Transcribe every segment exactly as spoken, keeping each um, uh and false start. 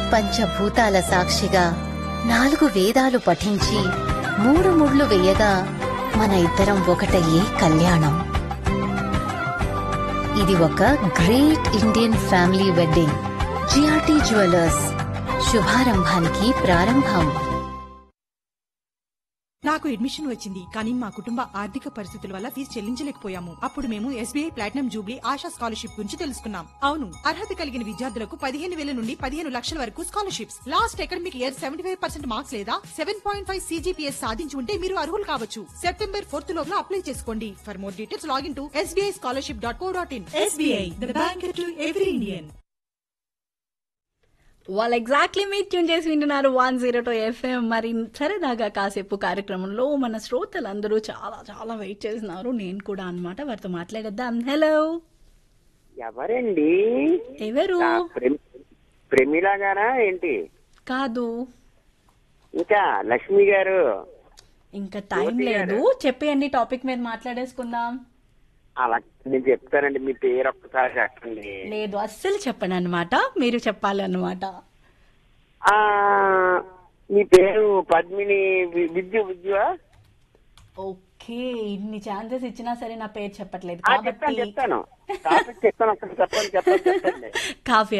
పంచభూతాల సాక్షిగా నాలుగు వేదాలు పఠించి మూడు ముళ్ళు వేయగా మన ఇద్దరం ఒకటయ్యే కళ్యాణం. ఇది ఒక great Indian family wedding. GRT jewellers, శుభారంభానికి ప్రారంభం. నాకు అడ్మిషన్ వచ్చింది, కానీ మా కుటుంబ ఆర్థిక పరిస్థితుల వల్ల ఫీజు చెల్లించలేకపోయాము. అప్పుడు మేము SBI platinum Jubilee ASHA scholarship గురించి తెలుసుకున్నాం. అవును, అర్హత కలిగిన విద్యార్థులకు పదిహేను వేల నుండి పదిహేను లక్షల వరకు scholarships. Last academic year seventy five percent marks లేదా సెవెన్ పాయింట్ ఫైవ్ సీజీపీఎస్ సాధించి ఉంటే మీరు అర్హులు కావచ్చు. సెప్టెంబర్ ఫోర్త్ లోపల అప్లై చేసుకోండి. For more details login to SBI scholarship dot co dot in. SBI, the bank to every Indian. వాళ్ళు exactly మీరు ట్యూన్ చేసి వింటున్నారు వన్ జీరో టూ ఎఫ్ఎం. మరి సరదాగా కాసేపు కార్యక్రమంలో మన శ్రోతలందరూ చాలా చాలా వెయిట్ చేస్తున్నారు, నేను కూడా అన్నమాట. వారితో మాట్లాడేద్దాం. హలో, ఎవరండి? ఎవరు? ప్రమీల గారా ఏంటి? కాదు, ఇంకా లక్ష్మి గారు. ఇంకా టైం లేదు, చెప్పేయండి, టాపిక్ మీద మాట్లాడేసుకుందాం. అలా నేను చెప్తానండి, మీ పేరు ఒక్కసారి చెప్పండి. లేదు, అస్సలు చెప్పను అనమాట, మీరు చెప్పాలన్నమాట. ఆ మీ పేరు పద్మిని విద్యు విద్య. ఓకే, ఇన్ని ఛాన్సెస్ ఇచ్చినా సరే నా పేరు చెప్పట్లేదు చెప్తాను కాబట్టి చెప్తాను టాపిక్ చెప్తాను ఒకసారి చెప్పండి చెప్పండి చెప్పండి. కావ్య.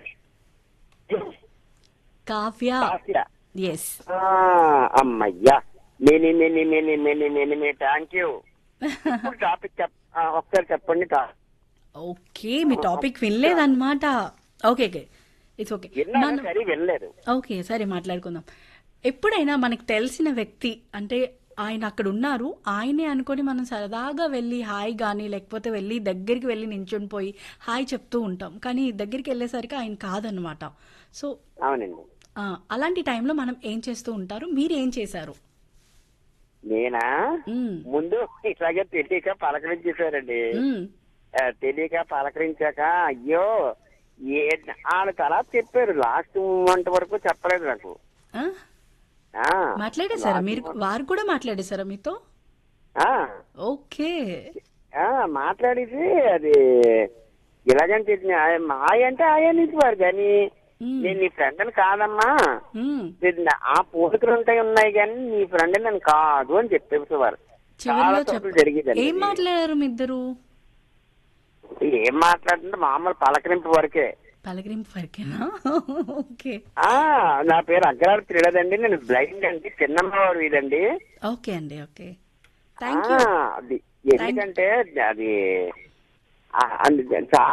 కావ్య, కావ్య. ఎస్. అమ్మయ్యా, many many many many many many thank you. Topic చెప్ ఒకసారి చెప్పండి. Okay, me topic వినలేదన్నమాట. Okay okay, it's okay. వినలేదు. ఓకే, సరే మాట్లాడుకుందాం. ఎప్పుడైనా మనకు తెలిసిన వ్యక్తి అంటే ఆయన అక్కడ ఉన్నారు, ఆయనే అనుకొని మనం సరదాగా వెళ్ళి హాయ్ కానీ లేకపోతే వెళ్ళి దగ్గరికి వెళ్ళి నించుని పోయి హాయ్ చెప్తూ ఉంటాం, కానీ దగ్గరికి వెళ్ళేసరికి ఆయన కాదనమాట. సో అవునండి, అలాంటి టైంలో మనం ఏం చేస్తూ ఉంటారు? మీరు ఏం చేశారు? నేనా ముందు ఇట్లాగే తెలియక పలకరించేశారండి. తెలియక పలకరించాక అయ్యో ఏ వాళ్ళ తర్వాత చెప్పారు, లాస్ట్ మూమెంట్ వరకు చెప్పలేదు నాకు. మాట్లాడేశారా మీరు? వారు కూడా మాట్లాడేశారా మీతో? ఓకే, మాట్లాడేసి అది ఇలాగంటే మాయ అంటే ఆయా నిలిచేవారు, కానీ నేను నీ ఫ్రెండ్ అని కాదమ్మా, ఆ పోలికలు ఉంటాయి ఉన్నాయి కానీ నీ ఫ్రెండ్ నన్ను కాదు అని చెప్పేసేవారు. చాలా తప్పులు జరిగేది. ఏం మాట్లాడారు మీ ఇద్దరు? ఏం మాట్లాడుతుంటే మామూలు పలకరింపు వరకే. పలకరింపు వరకేనా? ఓకే. నా పేరు అగ్రహారం తెలియదండి, నేను బ్లైండ్ అండి, చిన్నమ్మవారు ఇదండి. ఓకే అండి, ఓకే, థ్యాంక్ యూ. అది ఎందుకంటే అది చాలా